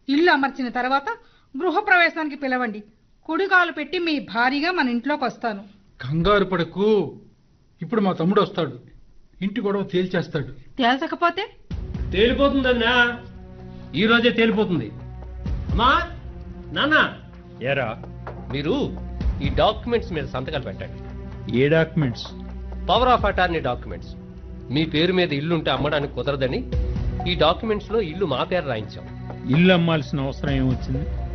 ఇల్లు అమర్చిన తర్వాత గృహప్రవేశానికి పిలవండి. కుడికాలు పెట్టి మీ భారీగా మన ఇంట్లోకి వస్తాను. కంగారు పడకు. ఇప్పుడు మా తమ్ముడు వస్తాడు, ఇంటి గొడవ తేల్చేస్తాడు. తేల్చకపోతే తేలిపోతుంది అన్నా, ఈ రోజే తేలిపోతుంది. అమ్మా నాన్న, ఏరా మీరు ఈ డాక్యుమెంట్స్ మీద సంతకాలు పెట్టండి. ఏ documents? Power of attorney documents. మీ పేరు మీద ఇల్లుంటే అమ్మడానికి కుదరదని ఈ డాక్యుమెంట్స్ లో ఇల్లు మా పేరు రాయించాం. ఇల్లు అమ్మాల్సిన అవసరం ఏమొచ్చింది?